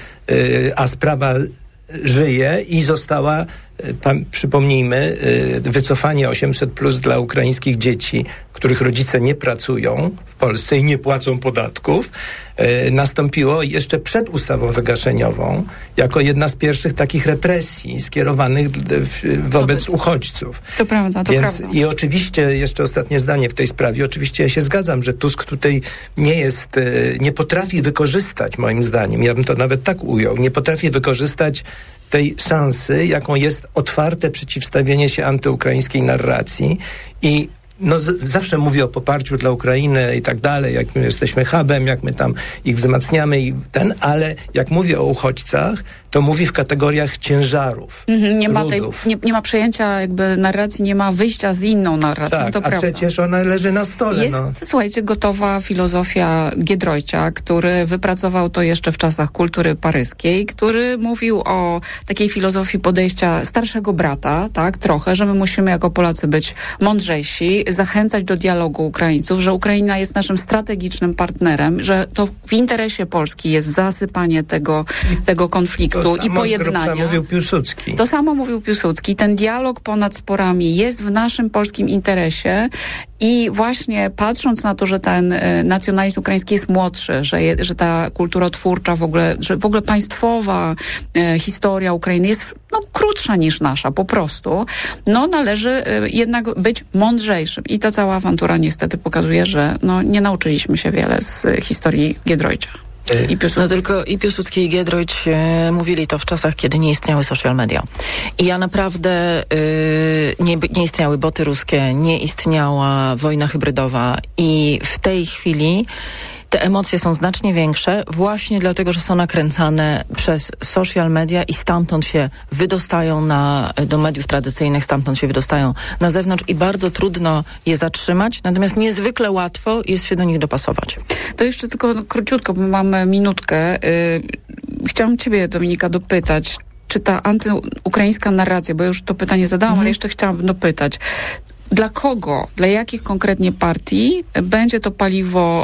a sprawa żyje i została, przypomnijmy, wycofanie 800+ dla ukraińskich dzieci, których rodzice nie pracują w Polsce i nie płacą podatków, nastąpiło jeszcze przed ustawą wygaszeniową, jako jedna z pierwszych takich represji skierowanych wobec uchodźców. To prawda, to prawda. I oczywiście, jeszcze ostatnie zdanie w tej sprawie, oczywiście ja się zgadzam, że Tusk tutaj nie potrafi wykorzystać, moim zdaniem, ja bym to nawet tak ujął, nie potrafi wykorzystać tej szansy, jaką jest otwarte przeciwstawienie się antyukraińskiej narracji i zawsze mówię o poparciu dla Ukrainy i tak dalej, jak my jesteśmy hubem, jak my tam ich wzmacniamy ale jak mówię o uchodźcach, to mówi w kategoriach ciężarów. Nie ma przejęcia jakby narracji, nie ma wyjścia z inną narracją, tak, to prawda. Przecież ona leży na stole. Jest, słuchajcie, gotowa filozofia Giedroycia, który wypracował to jeszcze w czasach kultury paryskiej, który mówił o takiej filozofii podejścia starszego brata, tak, trochę, że my musimy jako Polacy być mądrzejsi, zachęcać do dialogu Ukraińców, że Ukraina jest naszym strategicznym partnerem, że to w interesie Polski jest zasypanie tego konfliktu i pojednania. To samo mówił Piłsudski. Ten dialog ponad sporami jest w naszym polskim interesie i właśnie patrząc na to, że ten nacjonalizm ukraiński jest młodszy, że ta kulturotwórcza że w ogóle państwowa historia Ukrainy jest krótsza niż nasza po prostu, należy jednak być mądrzejszym. I ta cała awantura niestety pokazuje, że nie nauczyliśmy się wiele z historii Giedroycia. Tylko i Piłsudski, i Giedroyć mówili to w czasach, kiedy nie istniały social media. I ja naprawdę nie istniały boty ruskie, nie istniała wojna hybrydowa i w tej chwili te emocje są znacznie większe właśnie dlatego, że są nakręcane przez social media i stamtąd się wydostają do mediów tradycyjnych, stamtąd się wydostają na zewnątrz i bardzo trudno je zatrzymać, natomiast niezwykle łatwo jest się do nich dopasować. To jeszcze tylko króciutko, bo mamy minutkę. Chciałam ciebie, Dominika, dopytać, czy ta antyukraińska narracja, bo już to pytanie zadałam, ale jeszcze chciałabym dopytać, dla kogo, dla jakich konkretnie partii będzie to paliwo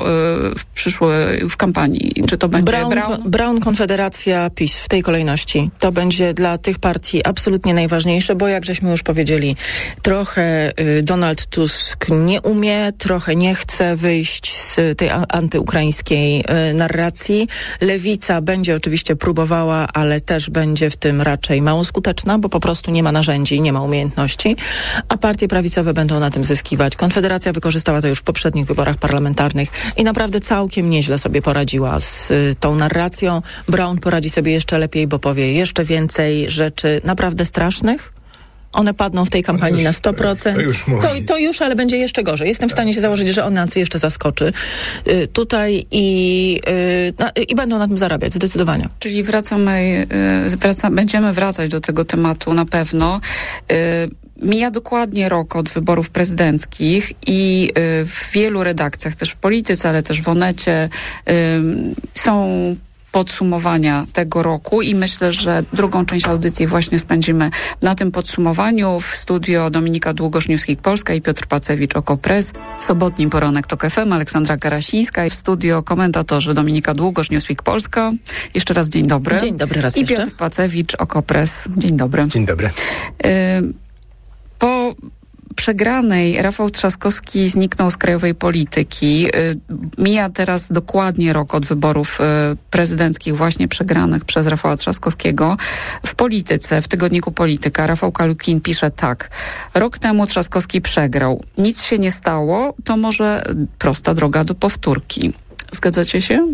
w kampanii? Czy to będzie Braun, Konfederacja, PiS w tej kolejności. To będzie dla tych partii absolutnie najważniejsze, bo jak żeśmy już powiedzieli, trochę Donald Tusk nie umie, trochę nie chce wyjść z tej antyukraińskiej narracji. Lewica będzie oczywiście próbowała, ale też będzie w tym raczej mało skuteczna, bo po prostu nie ma narzędzi, nie ma umiejętności, a partie prawicowe będą na tym zyskiwać. Konfederacja wykorzystała to już w poprzednich wyborach parlamentarnych i naprawdę całkiem nieźle sobie poradziła z tą narracją. Braun poradzi sobie jeszcze lepiej, bo powie jeszcze więcej rzeczy naprawdę strasznych. One padną w tej kampanii na 100%. To już, ale będzie jeszcze gorzej. Jestem w stanie się założyć, że on nas jeszcze zaskoczy tutaj i będą na tym zarabiać, zdecydowanie. Czyli będziemy wracać do tego tematu na pewno. Mija dokładnie rok od wyborów prezydenckich i w wielu redakcjach, też w Polityce, ale też w Onecie są podsumowania tego roku i myślę, że drugą część audycji właśnie spędzimy na tym podsumowaniu. W studio Dominika Długosz, Newsweek Polska i Piotr Pacewicz, OKO.press. Sobotni poranek TOK FM, Aleksandra Karasińska i w studio komentatorzy Dominika Długosz, Newsweek Polska. Jeszcze raz dzień dobry. Dzień dobry raz i jeszcze. Piotr Pacewicz, OKO.press. Dzień dobry. Dzień dobry. Po przegranej Rafał Trzaskowski zniknął z krajowej polityki. Mija teraz dokładnie rok od wyborów prezydenckich właśnie przegranych przez Rafała Trzaskowskiego. W Polityce, w tygodniku Polityka, Rafał Kalukin pisze tak. Rok temu Trzaskowski przegrał. Nic się nie stało, to może prosta droga do powtórki. Zgadzacie się?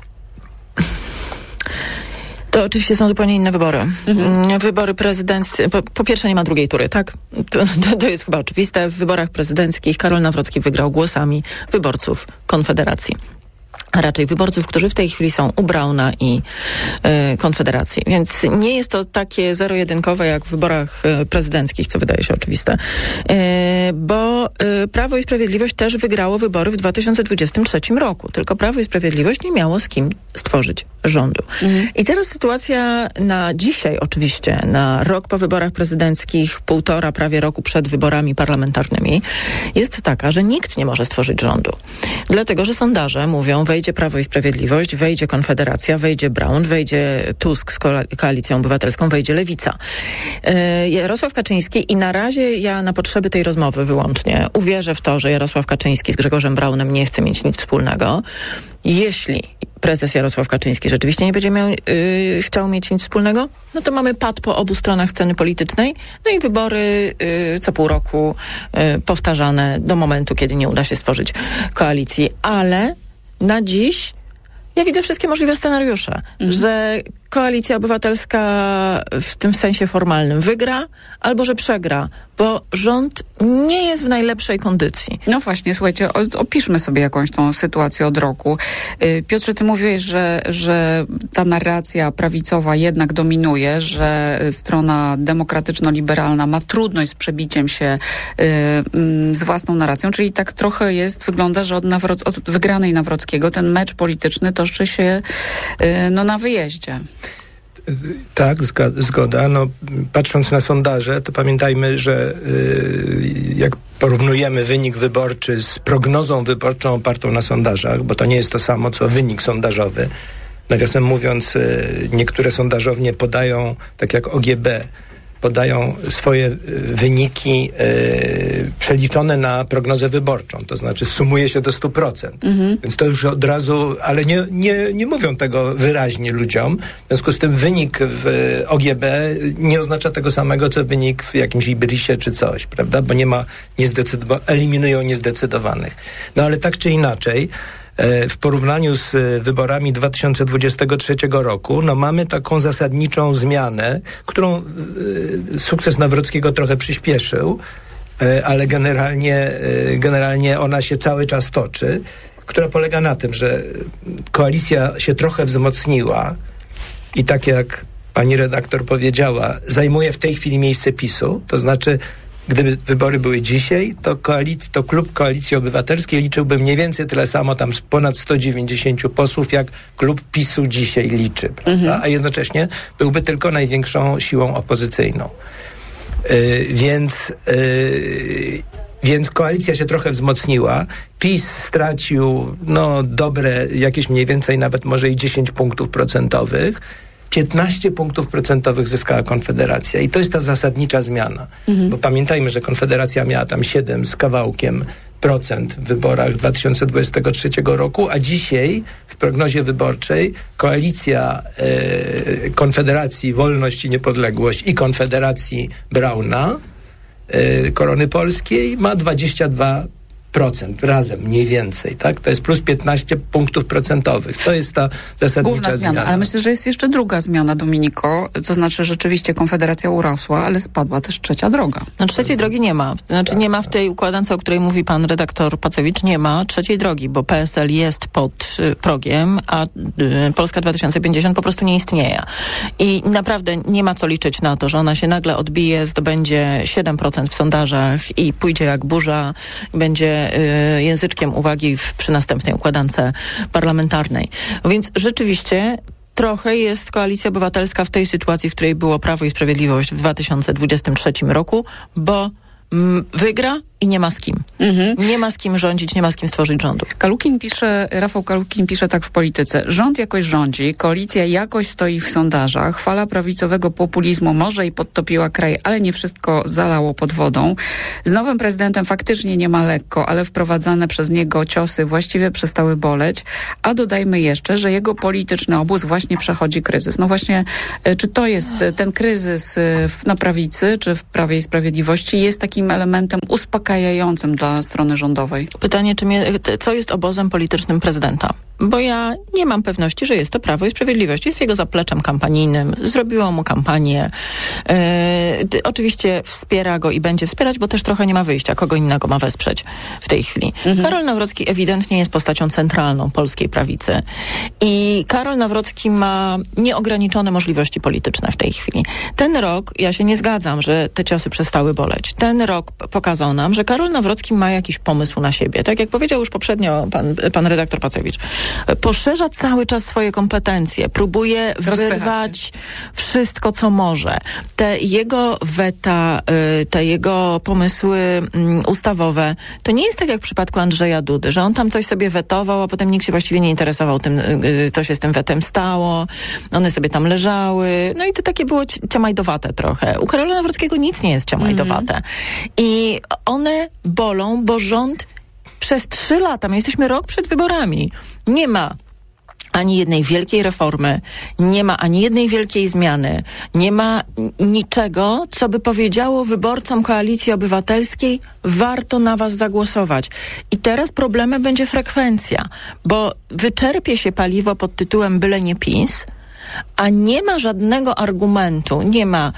To oczywiście są zupełnie inne wybory. Wybory prezydenckie, po pierwsze nie ma drugiej tury, tak? To jest chyba oczywiste. W wyborach prezydenckich Karol Nawrocki wygrał głosami wyborców Konfederacji. a raczej wyborców, którzy w tej chwili są u Brauna i Konfederacji. Więc nie jest to takie zero-jedynkowe jak w wyborach prezydenckich, co wydaje się oczywiste, bo Prawo i Sprawiedliwość też wygrało wybory w 2023 roku. Tylko Prawo i Sprawiedliwość nie miało z kim stworzyć rządu. I teraz sytuacja na dzisiaj oczywiście, na rok po wyborach prezydenckich, półtora prawie roku przed wyborami parlamentarnymi, jest taka, że nikt nie może stworzyć rządu. Dlatego, że sondaże mówią, wejdzie Prawo i Sprawiedliwość, wejdzie Konfederacja, wejdzie Braun, wejdzie Tusk z Koalicją Obywatelską, wejdzie Lewica. Jarosław Kaczyński i na razie ja na potrzeby tej rozmowy wyłącznie uwierzę w to, że Jarosław Kaczyński z Grzegorzem Braunem nie chce mieć nic wspólnego. Jeśli prezes Jarosław Kaczyński rzeczywiście nie będzie chciał mieć nic wspólnego, no to mamy pad po obu stronach sceny politycznej, no i wybory co pół roku powtarzane do momentu, kiedy nie uda się stworzyć koalicji. Ale na dziś ja widzę wszystkie możliwe scenariusze, że Koalicja Obywatelska w tym sensie formalnym wygra, albo że przegra, bo rząd nie jest w najlepszej kondycji. No właśnie, słuchajcie, opiszmy sobie jakąś tą sytuację od roku. Piotrze, ty mówiłeś, że ta narracja prawicowa jednak dominuje, że strona demokratyczno-liberalna ma trudność z przebiciem się z własną narracją, czyli tak trochę wygląda, że od wygranej Nawrockiego ten mecz polityczny toczy się na wyjeździe. Tak, zgoda. No, patrząc na sondaże, to pamiętajmy, że jak porównujemy wynik wyborczy z prognozą wyborczą opartą na sondażach, bo to nie jest to samo, co wynik sondażowy. Nawiasem mówiąc, niektóre sondażownie podają, tak jak OGB, podają swoje wyniki przeliczone na prognozę wyborczą, to znaczy sumuje się do 100%. Więc to już od razu, ale nie mówią tego wyraźnie ludziom. W związku z tym wynik w OGB nie oznacza tego samego, co wynik w jakimś Ibrisie czy coś, prawda? Bo nie ma eliminują niezdecydowanych. No ale tak czy inaczej, w porównaniu z wyborami 2023 roku, no mamy taką zasadniczą zmianę, którą sukces Nawrockiego trochę przyspieszył, ale generalnie ona się cały czas toczy, która polega na tym, że koalicja się trochę wzmocniła i tak jak pani redaktor powiedziała, zajmuje w tej chwili miejsce PiS-u, to znaczy gdyby wybory były dzisiaj, to klub Koalicji Obywatelskiej liczyłby mniej więcej tyle samo, tam ponad 190 posłów, jak klub PiS-u dzisiaj liczy, prawda? A jednocześnie byłby tylko największą siłą opozycyjną. Więc koalicja się trochę wzmocniła. PiS stracił dobre, jakieś mniej więcej nawet może i 10 punktów procentowych. 15 punktów procentowych zyskała Konfederacja. I to jest ta zasadnicza zmiana. Bo pamiętajmy, że Konfederacja miała tam 7 z kawałkiem procent w wyborach 2023 roku, a dzisiaj w prognozie wyborczej koalicja Konfederacji Wolność i Niepodległość i Konfederacji Brauna, Korony Polskiej, ma 22% razem, mniej więcej, tak? To jest plus 15 punktów procentowych. To jest ta zasadnicza główna zmiana. Ale myślę, że jest jeszcze druga zmiana, Dominiko. To znaczy, rzeczywiście Konfederacja urosła, ale spadła też trzecia droga. No trzeciej drogi nie ma. Znaczy nie ma w tej układance, o której mówi pan redaktor Pacewicz, nie ma trzeciej drogi, bo PSL jest pod progiem, a Polska 2050 po prostu nie istnieje. I naprawdę nie ma co liczyć na to, że ona się nagle odbije, zdobędzie 7% w sondażach i pójdzie jak burza, będzie języczkiem uwagi przy następnej układance parlamentarnej. Więc rzeczywiście trochę jest Koalicja Obywatelska w tej sytuacji, w której było Prawo i Sprawiedliwość w 2023 roku, bo wygra i nie ma z kim. Nie ma z kim rządzić, nie ma z kim stworzyć rządu. Rafał Kalukin pisze tak w Polityce. Rząd jakoś rządzi, koalicja jakoś stoi w sondażach, fala prawicowego populizmu może i podtopiła kraj, ale nie wszystko zalało pod wodą. Z nowym prezydentem faktycznie nie ma lekko, ale wprowadzane przez niego ciosy właściwie przestały boleć, a dodajmy jeszcze, że jego polityczny obóz właśnie przechodzi kryzys. No właśnie, czy to jest ten kryzys na prawicy, czy w Prawie i Sprawiedliwości jest takim elementem uspokajającym dla strony rządowej? Pytanie, co jest obozem politycznym prezydenta? bo ja nie mam pewności, że jest to Prawo i Sprawiedliwość. Jest jego zapleczem kampanijnym, zrobiło mu kampanię. Oczywiście wspiera go i będzie wspierać, bo też trochę nie ma wyjścia. Kogo innego ma wesprzeć w tej chwili. Karol Nawrocki ewidentnie jest postacią centralną polskiej prawicy. I Karol Nawrocki ma nieograniczone możliwości polityczne w tej chwili. Ten rok, ja się nie zgadzam, że te ciosy przestały boleć. Ten rok pokazał nam, że Karol Nawrocki ma jakiś pomysł na siebie. Tak jak powiedział już poprzednio pan redaktor Pacewicz. Poszerza cały czas swoje kompetencje. Próbuje wyrwać wszystko, co może. Te jego weta, te jego pomysły ustawowe, to nie jest tak jak w przypadku Andrzeja Dudy, że on tam coś sobie wetował, a potem nikt się właściwie nie interesował tym, co się z tym wetem stało. One sobie tam leżały. No i to takie było ciamajdowate trochę. U Karola Nawrockiego nic nie jest ciamajdowate. I one bolą, bo rząd przez 3 lata, my jesteśmy rok przed wyborami, nie ma ani jednej wielkiej reformy, nie ma ani jednej wielkiej zmiany, nie ma niczego, co by powiedziało wyborcom Koalicji Obywatelskiej, warto na was zagłosować. I teraz problemem będzie frekwencja, bo wyczerpie się paliwo pod tytułem byle nie PiS, a nie ma żadnego argumentu, nie ma.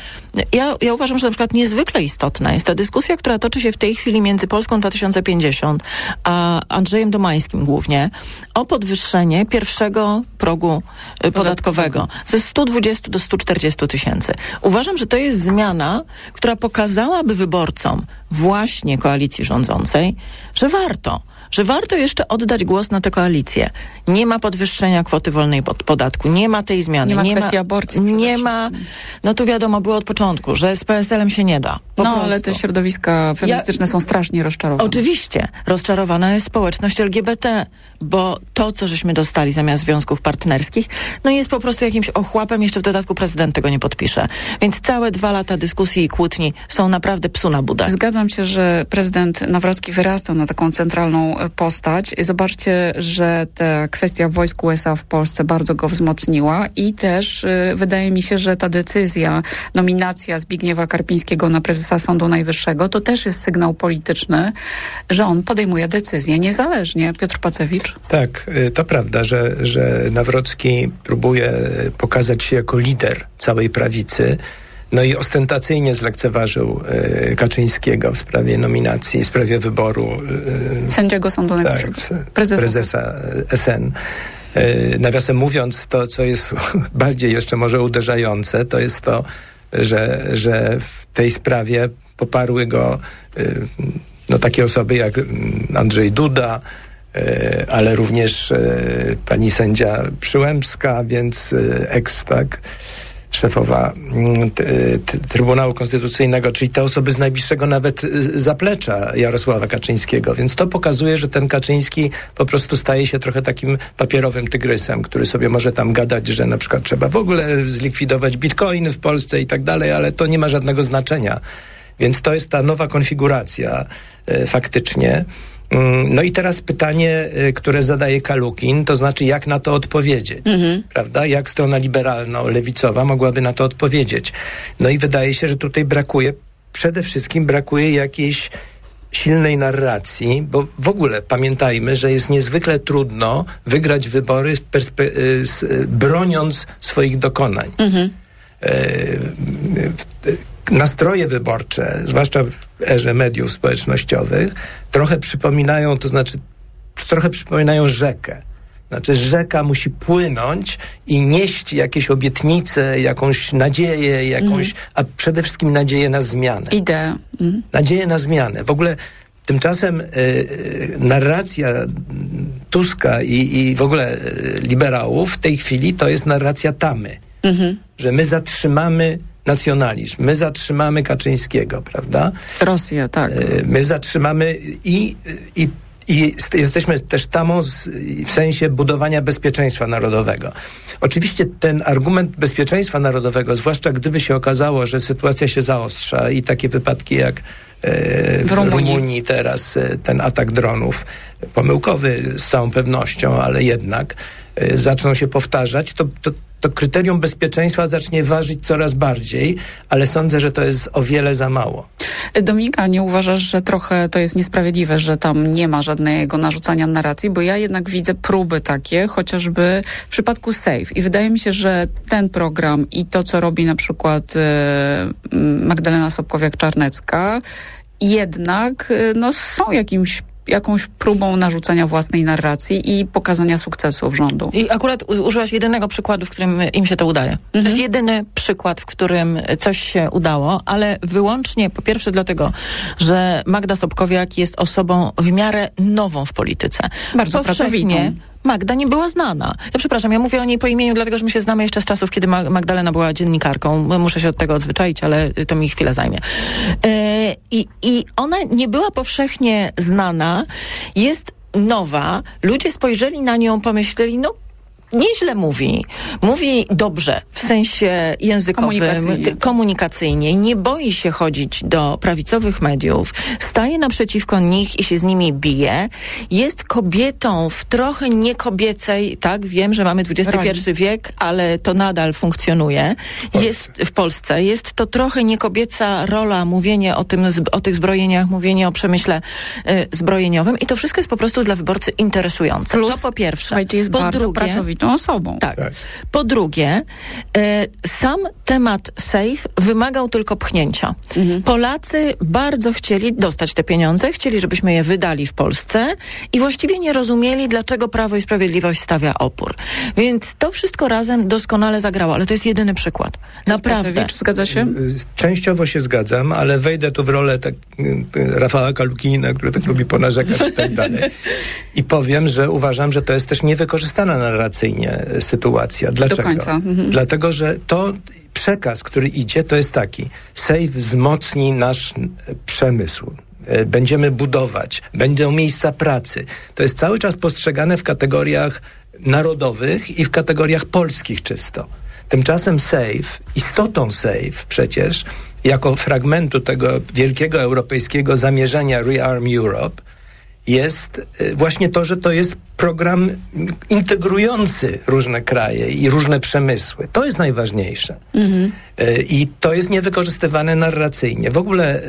Ja uważam, że na przykład niezwykle istotna jest ta dyskusja, która toczy się w tej chwili między Polską 2050 a Andrzejem Domańskim głównie, o podwyższenie pierwszego progu podatkowego ze 120 do 140 tysięcy. Uważam, że to jest zmiana, która pokazałaby wyborcom właśnie koalicji rządzącej, że warto jeszcze oddać głos na tę koalicję. Nie ma podwyższenia kwoty wolnej od podatku, nie ma tej zmiany. Nie ma kwestii aborcji. Nie ma, no tu wiadomo, było od początku, że z PSL-em się nie da. Ale te środowiska feministyczne są strasznie rozczarowane. Oczywiście. Rozczarowana jest społeczność LGBT, bo to, co żeśmy dostali zamiast związków partnerskich, no jest po prostu jakimś ochłapem, jeszcze w dodatku prezydent tego nie podpisze. Więc całe 2 lata dyskusji i kłótni są naprawdę psu na budę. Zgadzam się, że prezydent Nawrocki wyrastał na taką centralną postać. Zobaczcie, że ta kwestia wojsk USA w Polsce bardzo go wzmocniła i też wydaje mi się, że ta decyzja, nominacja Zbigniewa Karpińskiego na prezesa Sądu Najwyższego, to też jest sygnał polityczny, że on podejmuje decyzje niezależnie. Piotr Pacewicz? Tak, to prawda, że Nawrocki próbuje pokazać się jako lider całej prawicy. No i ostentacyjnie zlekceważył Kaczyńskiego w sprawie nominacji, w sprawie wyboru sędziego Sądu Najwyższego. Tak, prezesa SN. Nawiasem mówiąc, to, co jest bardziej jeszcze może uderzające, to jest to, że w tej sprawie poparły go takie osoby jak Andrzej Duda, ale również pani sędzia Przyłębska, więc szefowa Trybunału Konstytucyjnego, czyli te osoby z najbliższego nawet zaplecza Jarosława Kaczyńskiego. Więc to pokazuje, że ten Kaczyński po prostu staje się trochę takim papierowym tygrysem, który sobie może tam gadać, że na przykład trzeba w ogóle zlikwidować bitcoiny w Polsce i tak dalej, ale to nie ma żadnego znaczenia. Więc to jest ta nowa konfiguracja faktycznie. No i teraz pytanie, które zadaje Kalukin, to znaczy jak na to odpowiedzieć, prawda? Jak strona liberalno-lewicowa mogłaby na to odpowiedzieć? No i wydaje się, że tutaj przede wszystkim brakuje jakiejś silnej narracji, bo w ogóle pamiętajmy, że jest niezwykle trudno wygrać wybory broniąc swoich dokonań. Nastroje wyborcze, zwłaszcza w erze mediów społecznościowych, trochę przypominają rzekę. Znaczy rzeka musi płynąć i nieść jakieś obietnice, jakąś nadzieję, a przede wszystkim nadzieję na zmianę. Ideę. Nadzieję na zmianę. W ogóle tymczasem narracja Tuska i w ogóle liberałów w tej chwili to jest narracja tamy. Że my zatrzymamy nacjonalizm. My zatrzymamy Kaczyńskiego, prawda? Rosję, tak. My zatrzymamy i jesteśmy też tamą w sensie budowania bezpieczeństwa narodowego. Oczywiście ten argument bezpieczeństwa narodowego, zwłaszcza gdyby się okazało, że sytuacja się zaostrza i takie wypadki jak w Rumunii teraz ten atak dronów, pomyłkowy z całą pewnością, ale jednak zaczną się powtarzać, to kryterium bezpieczeństwa zacznie ważyć coraz bardziej, ale sądzę, że to jest o wiele za mało. Dominika, nie uważasz, że trochę to jest niesprawiedliwe, że tam nie ma żadnego narzucania narracji, bo ja jednak widzę próby takie, chociażby w przypadku SAFE i wydaje mi się, że ten program i to, co robi na przykład Magdalena Sobkowiak-Czarnecka, jednak są jakąś próbą narzucenia własnej narracji i pokazania sukcesów rządu. I akurat użyłaś jedynego przykładu, w którym im się to udaje. To jest jedyny przykład, w którym coś się udało, ale wyłącznie po pierwsze dlatego, że Magda Sobkowiak jest osobą w miarę nową w polityce. Bardzo pracowitą. Magda nie była znana. Ja przepraszam, ja mówię o niej po imieniu, dlatego że my się znamy jeszcze z czasów, kiedy Magdalena była dziennikarką. Muszę się od tego odzwyczaić, ale to mi chwilę zajmie. I ona nie była powszechnie znana, jest nowa. Ludzie spojrzeli na nią, pomyśleli, nieźle mówi. Mówi dobrze, w sensie językowym, komunikacyjnie. Nie boi się chodzić do prawicowych mediów. Staje naprzeciwko nich i się z nimi bije. Jest kobietą w trochę niekobiecej, tak, wiem, że mamy XXI wiek, ale to nadal funkcjonuje. Jest w Polsce. Jest to trochę niekobieca rola, mówienie o tych zbrojeniach, mówienie o przemyśle zbrojeniowym i to wszystko jest po prostu dla wyborcy interesujące. Plus, to po pierwsze. Jest po bardzo pracowitą osobą. Tak. Po drugie, sam temat SAFE wymagał tylko pchnięcia. Polacy bardzo chcieli dostać te pieniądze, chcieli, żebyśmy je wydali w Polsce i właściwie nie rozumieli, dlaczego Prawo i Sprawiedliwość stawia opór. Więc to wszystko razem doskonale zagrało, ale to jest jedyny przykład. Naprawdę. Zgadza się? Częściowo się zgadzam, ale wejdę tu w rolę Rafała Kalukina, który tak lubi ponarzekać i tak dalej. I powiem, że uważam, że to jest też niewykorzystana narracyjnie sytuacja. Dlaczego? Do końca. Dlatego, że to przekaz, który idzie, to jest taki. SAFE wzmocni nasz przemysł. Będziemy budować. Będą miejsca pracy. To jest cały czas postrzegane w kategoriach narodowych i w kategoriach polskich czysto. Tymczasem SAFE, istotą SAFE przecież, jako fragmentu tego wielkiego europejskiego zamierzenia Rearm Europe, jest właśnie to, że to jest program integrujący różne kraje i różne przemysły. To jest najważniejsze. I to jest niewykorzystywane narracyjnie. W ogóle,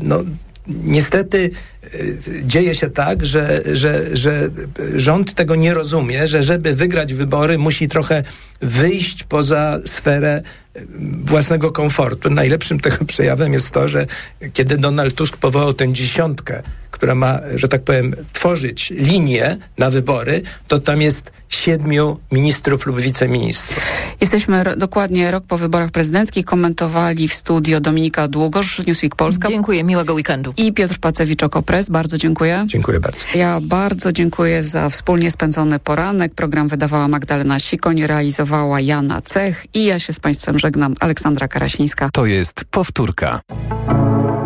niestety dzieje się tak, że rząd tego nie rozumie, że żeby wygrać wybory, musi trochę wyjść poza sferę własnego komfortu. Najlepszym tego przejawem jest to, że kiedy Donald Tusk powołał tę dziesiątkę, która ma, że tak powiem, tworzyć linię na wybory, to tam jest 7 ministrów lub wiceministrów. Jesteśmy dokładnie rok po wyborach prezydenckich. Komentowali w studio Dominika Długosz, Newsweek Polska. Dziękuję, miłego weekendu. I Piotr Pacewicz-Okopres. Bardzo dziękuję. Dziękuję bardzo. Ja bardzo dziękuję za wspólnie spędzony poranek. Program wydawała Magdalena Sikoń, realizowała Jana Cech i ja się z Państwem żegnam. Aleksandra Karasińska. To jest powtórka.